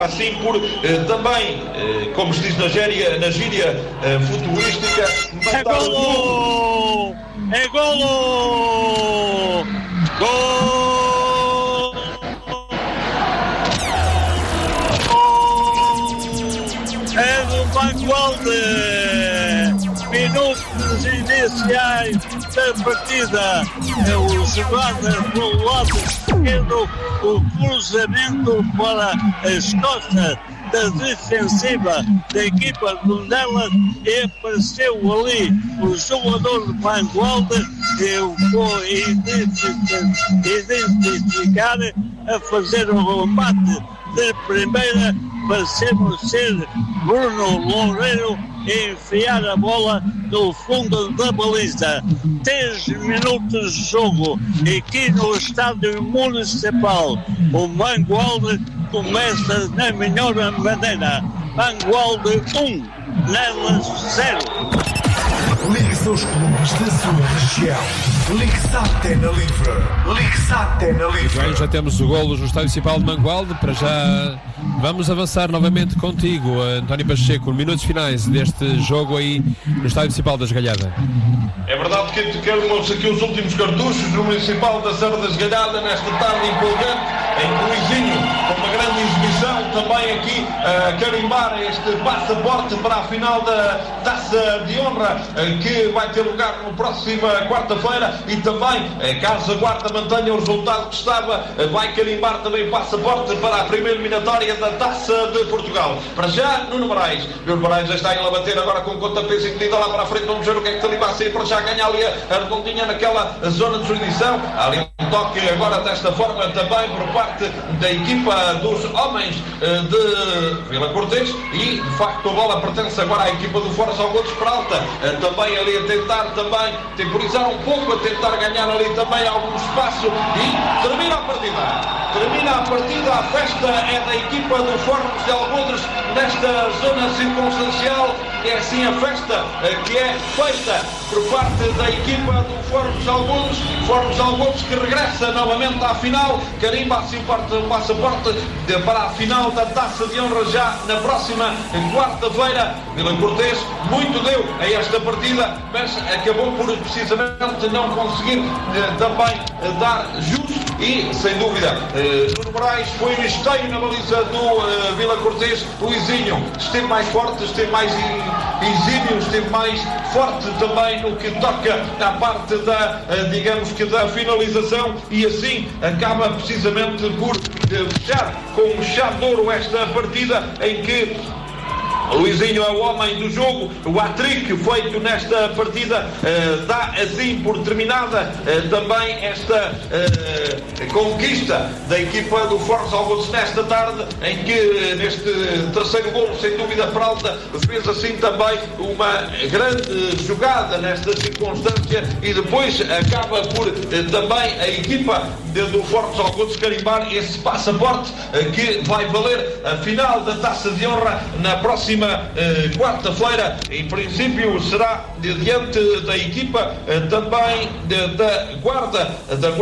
assim por também, como se diz na gíria futurística, é golo! É golo! Gol! É do Mangualde! Minutos iniciais da partida, o jogada pelo lado esquerdo, o cruzamento para as costas da defensiva da equipa do Nelas e apareceu ali o jogador de Mangualde, eu vou identificar a fazer o remate de primeira, parecemos ser Bruno Loureiro, e enfiar a bola no fundo da baliza. 3 minutos de jogo aqui no estádio municipal. O Mangualde começa na melhor maneira. Mangualde 1, Nelas 0. Ligue seus clubes da sua região. Ligue Santana Livre. Ligue Santana Livre. Bem, já temos o golo no estádio municipal de Mangualde. Para já vamos avançar novamente contigo, António Pacheco, minutos finais deste jogo aí no estádio municipal da Esgalhada. É verdade que queremos aqui os últimos cartuchos no municipal da Serra da Esgalhada nesta tarde empolgante, em Luizinho, com uma grande exibição, também aqui carimbar este passaporte para a final da Taça de Honra, que vai ter lugar na próxima quarta-feira, e também, caso a Guarda mantenha o resultado que estava, vai carimbar também o passaporte para a primeira eliminatória da Taça de Portugal. Para já, Nuno Moraes já está ele a bater agora com o pontapés impedido lá para a frente, vamos ver o que é que ele vai sair para já ganhar ali a redondinha naquela zona de jurisdição. Ali um toque agora desta forma também por parte da equipa dos homens de Vila Cortês, e de facto a bola pertence agora à equipa do Força Algodos Peralta, também ali a tentar também temporizar um pouco, a tentar ganhar ali também algum espaço, e termina a partida, a festa é da equipa do Fornos de Algodres nesta zona circunstancial. É assim a festa que é feita por parte da equipa do Fornos Algodres, que regressa novamente à final, carimba assim o passaporte para a final da Taça de Honra já na próxima quarta-feira. Vila Cortês muito deu a esta partida, mas acabou por precisamente não conseguir também dar justo, e sem dúvida Nuno Moraes foi esteio na baliza do Vila Cortês. Luizinho esteve mais forte, esteve mais exímio, esteve mais forte também no que toca à parte da, digamos que da finalização, e assim acaba precisamente por fechar com um chave de ouro esta partida, em que Luizinho é o homem do jogo. O hat-trick feito nesta partida dá assim por terminada também esta conquista da equipa do Força Algodos nesta tarde, em que neste terceiro golo, sem dúvida, Peralta fez assim também uma grande jogada nesta circunstância, e depois acaba por também a equipa do Força Algodos carimbar esse passaporte que vai valer a final da Taça de Honra na próxima quarta-feira. Em princípio será diante da equipa também da Guarda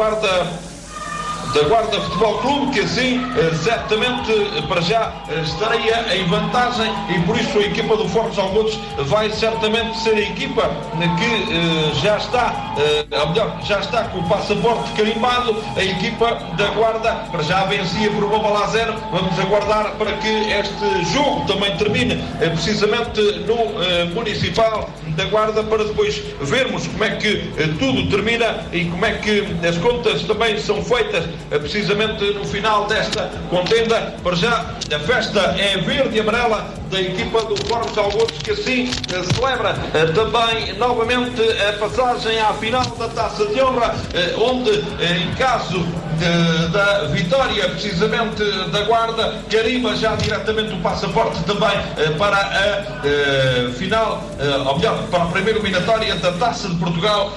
Futebol Clube, que assim certamente para já estaria em vantagem, e por isso a equipa do Fornos Algodos vai certamente ser a equipa que já está com o passaporte carimbado. A equipa da Guarda para já vencia por 1-0. Vamos aguardar para que este jogo também termine precisamente no Municipal da Guarda, para depois vermos como é que tudo termina e como é que as contas também são feitas precisamente no final desta contenda. Para já a festa é verde e amarela da equipa do Fornos Algodos, que assim celebra também novamente a passagem à final da Taça de Honra, onde em caso da vitória precisamente da Guarda, carimba já diretamente o passaporte também para a final, ou melhor, para a primeira eliminatória da Taça de Portugal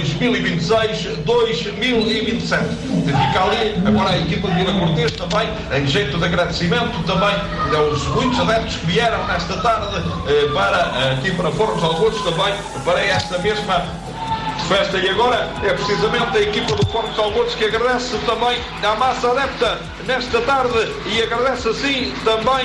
2026-2027. Fica ali agora a equipa de Vila Cortês também em jeito de agradecimento também aos muitos adeptos que vieram nesta tarde aqui para Fornos Algodos, também para esta mesma festa. E agora é precisamente a equipa do Porto Salgores que agradece também à massa adepta nesta tarde e agradece assim também